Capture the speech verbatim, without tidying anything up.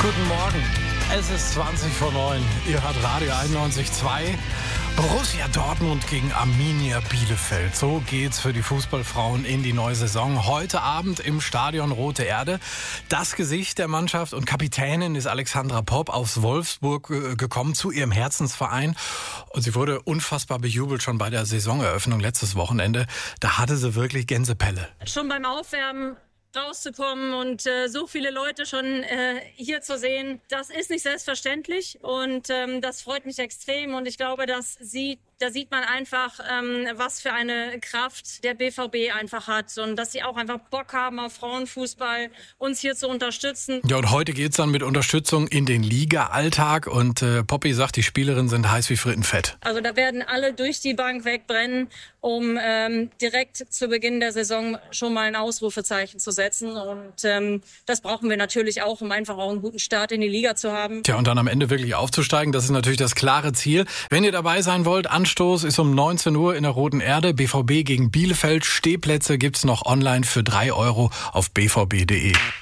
Guten Morgen. Es ist zwanzig vor neun. Ihr hört Radio einundneunzig Komma zwei. Borussia Dortmund gegen Arminia Bielefeld. So geht's für die Fußballfrauen in die neue Saison. Heute Abend im Stadion Rote Erde. Das Gesicht der Mannschaft und Kapitänin ist Alexandra Popp aus Wolfsburg gekommen zu ihrem Herzensverein. Und sie wurde unfassbar bejubelt schon bei der Saisoneröffnung letztes Wochenende. Da hatte sie wirklich Gänsepelle. Schon beim Aufwärmen rauszukommen und äh, so viele Leute schon äh, hier zu sehen, das ist nicht selbstverständlich und ähm, das freut mich extrem und ich glaube, dass sie, da sieht man einfach, ähm, was für eine Kraft der B V B einfach hat und dass sie auch einfach Bock haben auf Frauenfußball, uns hier zu unterstützen. Ja, und heute geht's dann mit Unterstützung in den Liga-Alltag und äh, Poppy sagt, die Spielerinnen sind heiß wie Frittenfett. Also da werden alle durch die Bank wegbrennen, um ähm, direkt zu Beginn der Saison schon mal ein Ausrufezeichen zu setzen. Und ähm, das brauchen wir natürlich auch, um einfach auch einen guten Start in die Liga zu haben. Tja, und dann am Ende wirklich aufzusteigen, das ist natürlich das klare Ziel. Wenn ihr dabei sein wollt, Anstoß ist um neunzehn Uhr in der Roten Erde. B V B gegen Bielefeld. Stehplätze gibt's noch online für drei Euro auf b v b punkt d e.